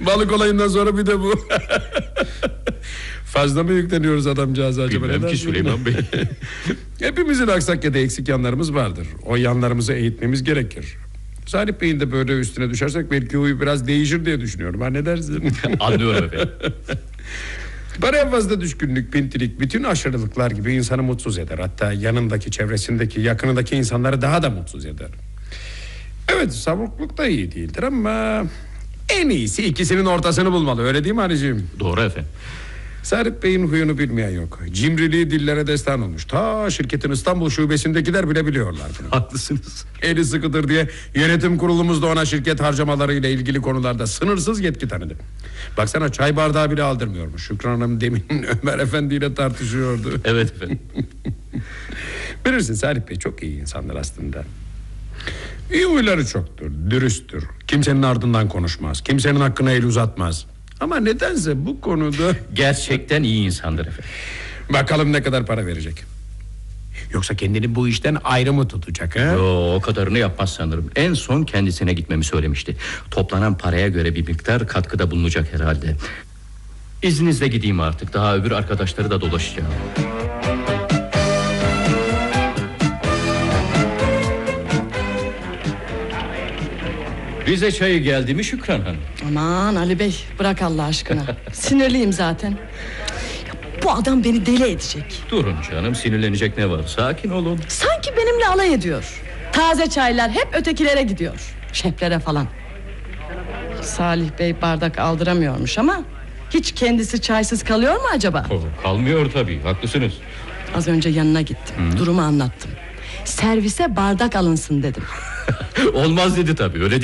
Balık olayından sonra bir de bu. Fazla mı yükleniyoruz adamcağıza acaba? Bilmem ki Süleyman Bey. Hepimizin aksak ya da eksik yanlarımız vardır. O yanlarımızı eğitmemiz gerekir. Salih Bey'in de böyle üstüne düşersek belki huyu biraz değişir diye düşünüyorum. Ha, ne dersin? Anlıyorum efendim. Paraya fazla düşkünlük, pintilik, bütün aşırılıklar gibi insanı mutsuz eder. Hatta yanındaki, çevresindeki, yakınındaki insanları daha da mutsuz eder. Evet, savukluk da iyi değildir ama en iyisi ikisinin ortasını bulmalı. Öyle değil mi Halicim? Doğru efendim. Salih Bey'in huyunu bilmeyen yok. Cimriliği dillere destan olmuş. Ta şirketin İstanbul şubesindekiler bile biliyorlar bunu. Haklısınız. Eli sıkıdır diye yönetim kurulumuz da ona şirket harcamalarıyla ilgili konularda sınırsız yetki tanıdı. Baksana, çay bardağı bile aldırmıyormuş. Şükran Hanım demin Ömer Efendi ile tartışıyordu. Evet efendim. Bilirsin, Salih Bey çok iyi insanlar aslında. İyi huyları çoktur, dürüsttür. Kimsenin ardından konuşmaz, kimsenin hakkına el uzatmaz. Ama nedense bu konuda... Gerçekten iyi insandır efendim. Bakalım ne kadar para verecek. Yoksa kendini bu işten ayrı mı tutacak, ha? Yo, o kadarını yapmaz sanırım. En son kendisine gitmemi söylemişti. Toplanan paraya göre bir miktar katkıda bulunacak herhalde. İzninizle gideyim artık. Daha öbür arkadaşları da dolaşacağım. Rize çayı geldi mi Şükran Hanım? Aman Ali Bey, bırak Allah aşkına. Sinirliyim zaten. Ya, bu adam beni deli edecek. Durun canım, sinirlenecek ne var? Sakin olun. Sanki benimle alay ediyor. Taze çaylar hep ötekilere gidiyor. Şeflere falan. Salih Bey bardak aldıramıyormuş ama hiç kendisi çaysız kalıyor mu acaba? Kalmıyor tabii, haklısınız. Az önce yanına gittim. Durumu anlattım. Servise bardak alınsın dedim. Olmaz dedi tabii, öyle